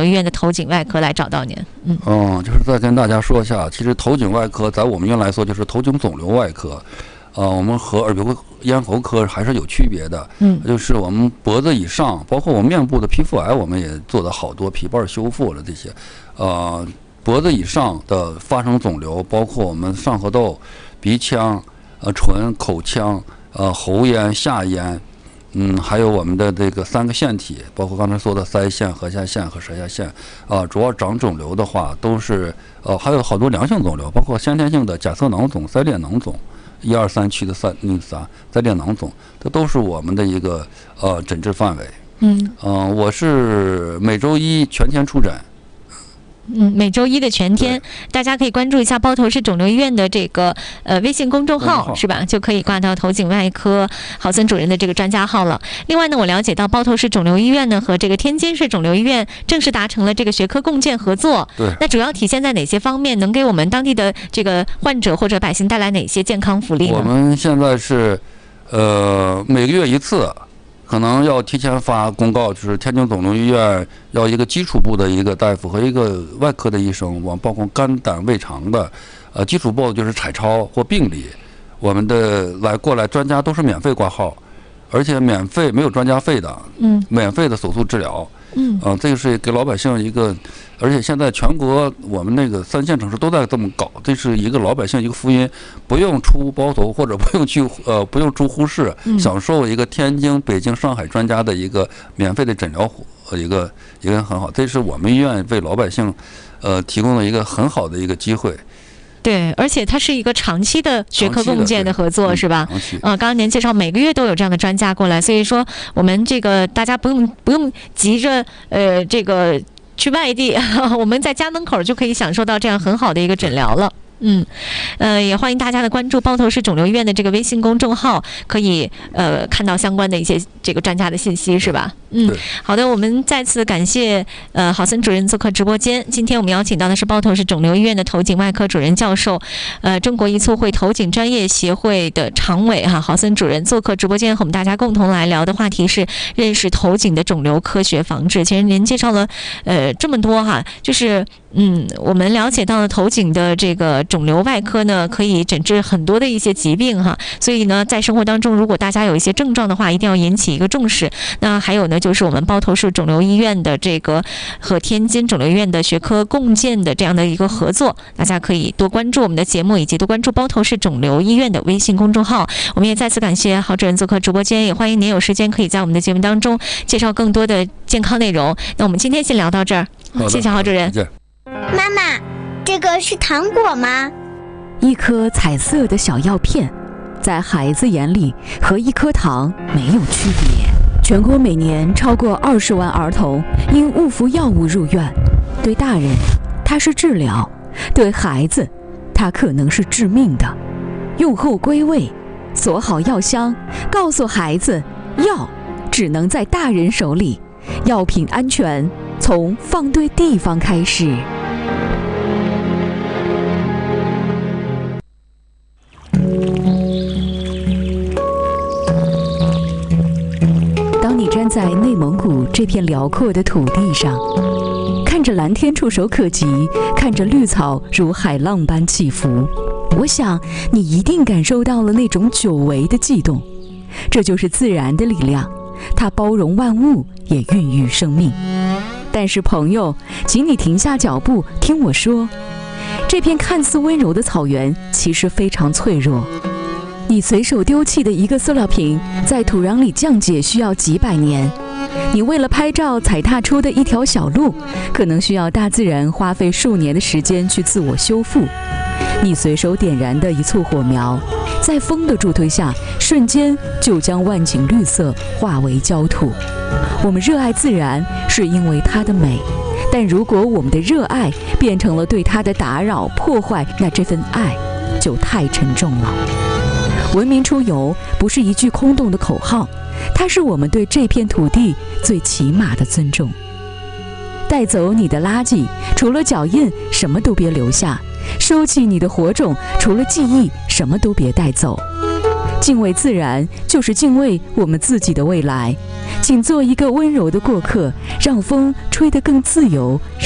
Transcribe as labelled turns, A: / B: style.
A: 医院的头颈外科来找到您？
B: 就是再跟大家说一下，其实头颈外科在我们院来说就是头颈肿瘤外科，我们和耳鼻喉咽喉科还是有区别的。就是我们脖子以上，包括我们面部的皮肤癌，我们也做了好多皮瓣修复了这些。脖子以上的发生肿瘤，包括我们上颌窦、鼻腔、唇、口腔、喉咽、下咽。还有我们的这个3个腺体，包括刚才说的腮腺、颌下腺和舌下腺，主要长肿瘤的话，都是还有好多良性肿瘤，包括先天性的假色囊肿、腮裂囊肿，1、2、3区的腮裂囊肿，这都是我们的一个诊治范围。我是每周1全天出诊。
A: 每周1的全天，大家可以关注一下包头市肿瘤医院的这个微信公众号，是吧？就可以挂到头颈外科郝森主任的这个专家号了。另外呢，我了解到包头市肿瘤医院呢和这个天津市肿瘤医院正式达成了这个学科共建合作。
B: 对。
A: 那主要体现在哪些方面？能给我们当地的这个患者或者百姓带来哪些健康福利呢？
B: 我们现在是每个月1次。可能要提前发公告，就是天津肿瘤医院要一个基础部的一个大夫和一个外科的医生，包括肝胆胃肠的，基础部就是彩超或病理，我们的过来专家都是免费挂号，而且免费没有专家费的，免费的手术治疗，这个是给老百姓一个，而且现在全国我们那个3线城市都在这么搞，这是一个老百姓一个福音，不用出包头或者不用出护士，享受一个天津、北京、上海专家的一个免费的诊疗，一个很好，这是我们医院为老百姓提供了一个很好的一个机会。
A: 对，而且它是一个长期的学科共建的合作，是吧？刚刚您介绍每个月都有这样的专家过来，所以说我们这个大家不用急着这个去外地，我们在家门口就可以享受到这样很好的一个诊疗了。也欢迎大家的关注包头市肿瘤医院的这个微信公众号，可以看到相关的一些这个专家的信息，是吧？好的，我们再次感谢郝森主任做客直播间。今天我们邀请到的是包头市肿瘤医院的头颈外科主任教授，中国胰促会头颈专业协会的常委郝森主任做客直播间，和我们大家共同来聊的话题是认识头颈的肿瘤科学防治。其实您介绍了这么多就是我们了解到了头颈的这个肿瘤外科呢，可以诊治很多的一些疾病所以呢，在生活当中，如果大家有一些症状的话，一定要引起一个重视。那还有呢，就是我们包头市肿瘤医院的这个和天津肿瘤医院的学科共建的这样的一个合作，大家可以多关注我们的节目，以及多关注包头市肿瘤医院的微信公众号。我们也再次感谢郝主任做客直播间，也欢迎您有时间可以在我们的节目当中介绍更多的健康内容。那我们今天先聊到这儿，谢谢郝主任。
C: 妈妈，这个是糖果吗？
D: 一颗彩色的小药片，在孩子眼里和一颗糖没有区别。全国每年超过20万儿童因误服药物入院，对大人它是治疗，对孩子它可能是致命的。用后归位，锁好药箱，告诉孩子，药只能在大人手里，药品安全从放对地方开始。当你站在内蒙古这片辽阔的土地上，看着蓝天触手可及，看着绿草如海浪般起伏，我想你一定感受到了那种久违的悸动。这就是自然的力量，它包容万物，也孕育生命。但是朋友，请你停下脚步，听我说，这片看似温柔的草原其实非常脆弱。你随手丢弃的一个塑料瓶，在土壤里降解需要几百年。你为了拍照踩踏出的一条小路，可能需要大自然花费数年的时间去自我修复。你随手点燃的一簇火苗，在风的助推下，瞬间就将万顷绿色化为焦土。我们热爱自然，是因为它的美，但如果我们的热爱变成了对它的打扰、破坏，那这份爱就太沉重了。文明出游不是一句空洞的口号，它是我们对这片土地最起码的尊重。带走你的垃圾，除了脚印什么都别留下；收起你的火种，除了记忆什么都别带走。敬畏自然，就是敬畏我们自己的未来。 请做一个温柔的过客，让风吹得更自由，